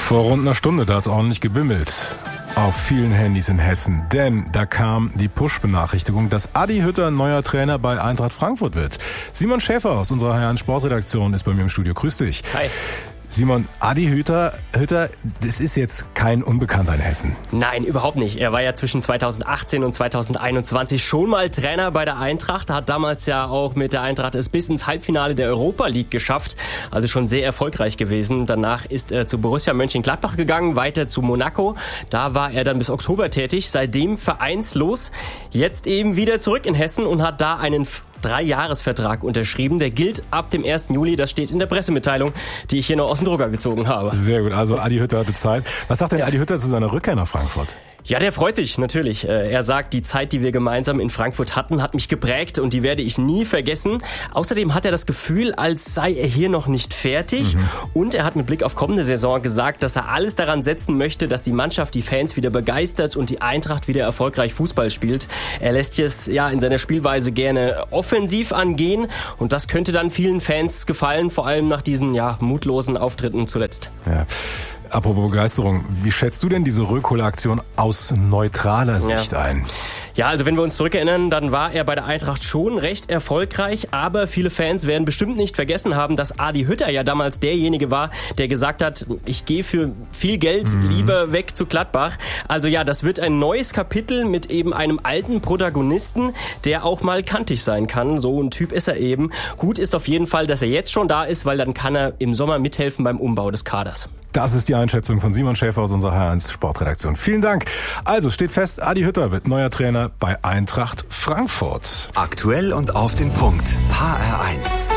Vor rund einer Stunde, da hat's ordentlich gebimmelt. Auf vielen Handys in Hessen. Denn da kam die Push-Benachrichtigung, dass Adi Hütter neuer Trainer bei Eintracht Frankfurt wird. Simon Schäfer aus unserer Herren Sportredaktion ist bei mir im Studio. Grüß dich. Hi. Simon, Adi Hütter, das ist jetzt kein Unbekannter in Hessen. Nein, überhaupt nicht. Er war ja zwischen 2018 und 2021 schon mal Trainer bei der Eintracht. Er hat damals ja auch mit der Eintracht es bis ins Halbfinale der Europa League geschafft. Also schon sehr erfolgreich gewesen. Danach ist er zu Borussia Mönchengladbach gegangen, weiter zu Monaco. Da war er dann bis Oktober tätig, seitdem vereinslos. Jetzt eben wieder zurück in Hessen und hat da einen 3-Jahres-Vertrag unterschrieben. Der gilt ab dem 1. Juli. Das steht in der Pressemitteilung, die ich hier noch aus dem Drucker gezogen habe. Sehr gut, also Adi Hütter hatte Zeit. Was sagt denn Adi Hütter zu seiner Rückkehr nach Frankfurt? Ja, der freut sich natürlich. Er sagt, die Zeit, die wir gemeinsam in Frankfurt hatten, hat mich geprägt und die werde ich nie vergessen. Außerdem hat er das Gefühl, als sei er hier noch nicht fertig. Und er hat mit Blick auf kommende Saison gesagt, dass er alles daran setzen möchte, dass die Mannschaft die Fans wieder begeistert und die Eintracht wieder erfolgreich Fußball spielt. Er lässt es ja in seiner Spielweise gerne offensiv angehen und das könnte dann vielen Fans gefallen, vor allem nach diesen mutlosen Auftritten zuletzt. Ja. Apropos Begeisterung, wie schätzt du denn diese Rückholaktion aus neutraler Sicht ein? Ja, also wenn wir uns zurückerinnern, dann war er bei der Eintracht schon recht erfolgreich, aber viele Fans werden bestimmt nicht vergessen haben, dass Adi Hütter ja damals derjenige war, der gesagt hat, ich gehe für viel Geld lieber weg zu Gladbach. Also ja, das wird ein neues Kapitel mit eben einem alten Protagonisten, der auch mal kantig sein kann. So ein Typ ist er eben. Gut ist auf jeden Fall, dass er jetzt schon da ist, weil dann kann er im Sommer mithelfen beim Umbau des Kaders. Das ist die Einschätzung von Simon Schäfer aus unserer H1 Sportredaktion. Vielen Dank. Also steht fest, Adi Hütter wird neuer Trainer bei Eintracht Frankfurt. Aktuell und auf den Punkt. HR1.